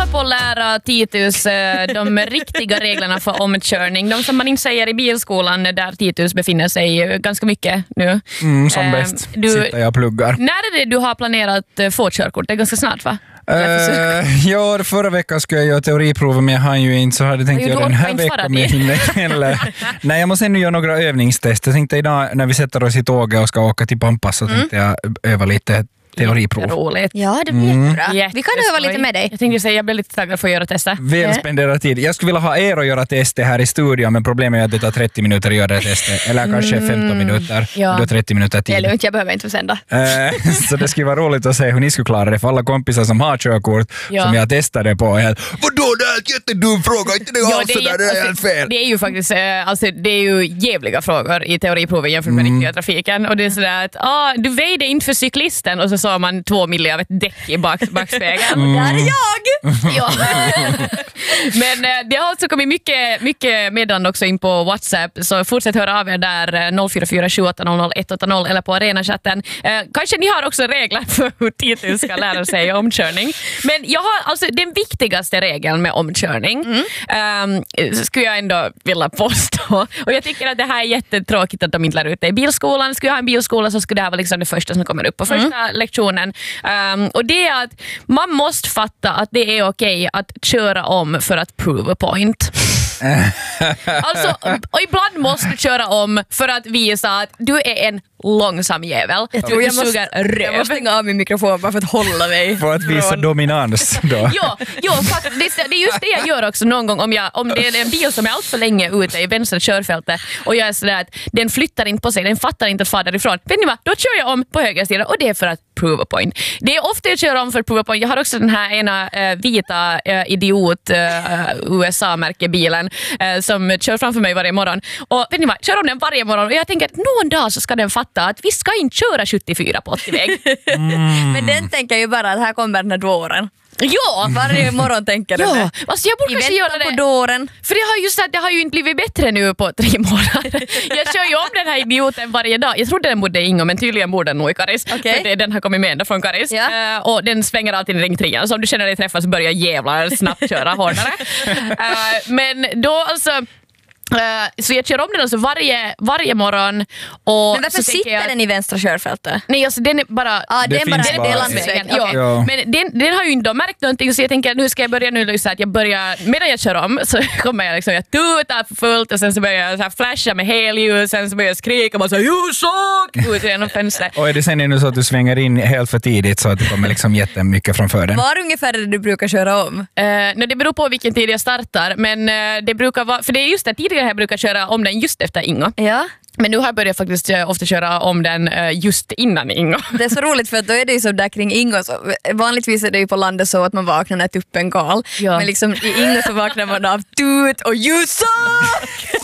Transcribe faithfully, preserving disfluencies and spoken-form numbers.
på att lära Titus de riktiga reglerna för omkörning. De som man inte säger i bilskolan där Titus befinner sig ganska mycket nu. Mm, som bäst. Du, sitter jag och pluggar. När är det du har planerat få körkort? Det är ganska snart, va? Uh, ja, förra veckan skulle jag göra teoriprovet, men jag har ju inte, så hade jag tänkt göra den här veckan med henne. Nej, jag måste ännu göra några övningstest. Jag tänkte idag när vi sätter oss i tåget och ska åka till Pampas så tänkte mm. jag öva lite teoriprov. Roligt. Ja, det blir mm. bra. Vi kan öva lite med dig. Jag tänkte säga, jag blir lite taggad för att göra testa. Väl spenderar tid. Jag skulle vilja ha er att göra testet här i studion, men problemet är att det tar trettio minuter att göra det testet. Eller kanske mm. femton minuter. Ja. Då trettio minuter tid. Det är lugnt, jag behöver inte sända. Uh, så det skulle vara roligt att se hur ni skulle klara det. För alla kompisar som har körkort, ja. som jag testade på, är helt, vadå, det är en jättedum fråga, inte det ja, alls sådär, det är helt fel. Det är ju faktiskt, alltså, det är ju jävliga frågor i teoriprovet jämfört med mm. riktiga trafiken. Och det är sådär att, ah, du väjde inte för cyklisten och så sa man två miljoner av ett däck i bak, backspegeln. Mm. Där är jag! Ja. Men eh, det har också kommit mycket, mycket meddelande också in på WhatsApp, så fortsätt höra av er där noll fyra fyra sju åtta noll noll ett åtta noll eller på Arena-chatten. Eh, kanske ni har också regler för hur Titus ska lära sig omkörning. Men jag har alltså den viktigaste regeln med omkörning mm. eh, skulle jag ändå vilja påstå. Och jag tycker att det här är jättetråkigt att de inte lär ut det i bilskolan. Skulle jag ha en bilskola så skulle det här vara liksom det första som kommer upp på första mm. lektionen. Um, och det är att man måste fatta att det är okej att köra om för att prove a point. Alltså, och ibland måste du köra om för att visa att du är en långsam jävel. Jag tror jag måste, jag måste stänga av min mikrofon bara för att hålla mig. För att visa från... dominans då. Ja, ja faktiskt, det är just det jag gör också någon gång om, jag, om det är en bil som är allt för länge ute i vänstra körfältet och jag är sådär att den flyttar inte på sig, den fattar inte att fara därifrån. Vet ni vad? Då kör jag om på höger sida och det är för att prove a point. Det är ofta jag kör om för att prove a point. Jag har också den här ena äh, vita äh, idiot äh, U S A-märkebilen äh, som kör framför mig varje morgon. Och vet ni vad? Kör om den varje morgon och jag tänker att någon dag så ska den fatta att vi ska inte köra sjuttiofyra på åttio-väg. Mm. Men den tänker ju bara att här kommer den här dåren. Ja, varje morgon tänker den. Ja, alltså jag borde kanske göra det. På dåren. För det har ju så att det har ju inte blivit bättre nu på tre månader. Jag kör ju om den här idioten varje dag. Jag trodde den bodde i Ingo, men tydligen borde den nog i Karis. Okay. För det, den har kommit med ända från Karis. Ja. Uh, och den svänger alltid i ring trean. Så om du känner dig träffad så börjar jävlar snabbt köra hårdare. Uh, men då alltså... Uh, så jag kör om den alltså varje, varje morgon. Och men varför så sitter jag, den i vänstra körfältet? Nej, alltså den är bara... Ah, det den bara finns en bara delansväg. Ja. Okay. Ja. Men den, den har ju inte märkt någonting så jag tänker att nu ska jag börja nu så att jag börjar, medan jag kör om så kommer jag liksom, jag tutar för fullt och sen så börjar jag så här flasha med helljus, sen så börjar jag skrika och bara såhär, you suck! Ut genom fönstret. Och är det sen nu så att du svänger in helt för tidigt så att det kommer liksom jättemycket framför den? Var ungefär det du brukar köra om? Uh, no, det beror på vilken tid jag startar, men uh, det brukar vara, för det är just det tidigare jag brukar köra om den just efter Ingo. Ja. Men nu har jag börjat faktiskt ofta köra om den just innan Ingo. Det är så roligt för att då är det ju så där kring Ingo. Så vanligtvis är det ju på landet så att man vaknar när tuppen gal. Ja. Men liksom i Ingo så vaknar man av tut och you suck!